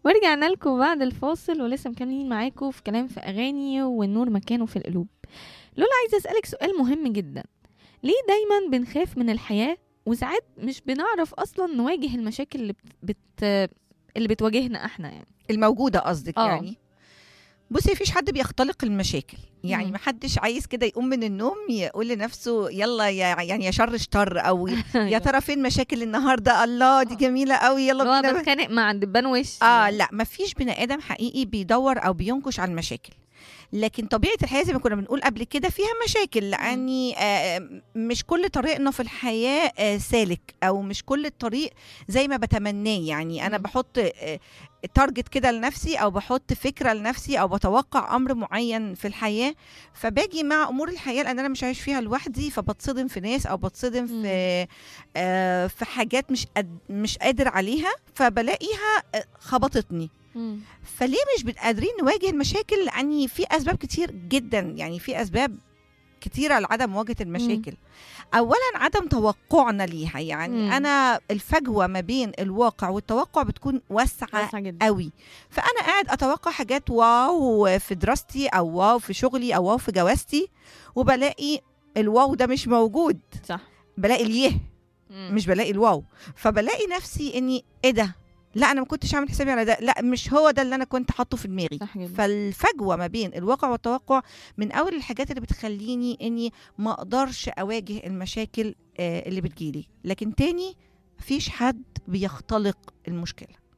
ورجعنا لكم بعد الفاصل ولسه مكملين معاكم في كلام في أغاني، والنور مكانه في القلوب. لولا عايزة أسألك سؤال مهم جدا. ليه دايما بنخاف من الحياة وساعات مش بنعرف أصلا نواجه المشاكل اللي بتواجهنا احنا يعني؟ الموجودة قصدك يعني. بصي، مفيش حد بيختلق المشاكل، يعني مم. محدش عايز كده يقوم من النوم يقول لنفسه يلا يا شر شر، او يا أيوة. ترى فين مشاكل النهارده، الله دي جميله قوي يلا اللي هو بينا بتخانق مع دبان وش يعني. لا، مفيش بني ادم حقيقي بيدور او بينكش على المشاكل. لكن طبيعه الحياه زي ما كنا بنقول قبل كده فيها مشاكل، لاني مش كل طريقنا في الحياه سالك، او مش كل الطريق زي ما بتمناه. يعني انا مم. بحط تارجت كده لنفسي، او بحط فكره لنفسي، او بتوقع امر معين في الحياه، فباجي مع امور الحياه لان انا مش عايش فيها لوحدي، فبتصدم في ناس، او بتصدم مم. في حاجات مش قادر عليها، فبلاقيها خبطتني. مم. فليه مش قادرين نواجه المشاكل؟ لأن في أسباب كتير جدا، يعني في أسباب كتيرة لعدم مواجهة المشاكل. أولا عدم توقعنا ليها، يعني مم. أنا الفجوة ما بين الواقع والتوقع بتكون واسعة واسعة جدا. قوي. فأنا قاعد أتوقع حاجات واو في دراستي، أو واو في شغلي، أو واو في جوازتي، وبلاقي الواو ده مش موجود، صح. بلاقي اليه مم. مش بلاقي الواو. فبلاقي نفسي اني ايه ده، لا انا ما كنتش عامل حسابي على ده، لا مش هو ده اللي انا كنت حاطه في دماغي. صح جدا. فالفجوه ما بين الواقع والتوقع من اول الحاجات اللي بتخليني اني ما اقدرش اواجه المشاكل اللي بتجيلي. لكن تاني، مفيش حد بيختلق المشكله.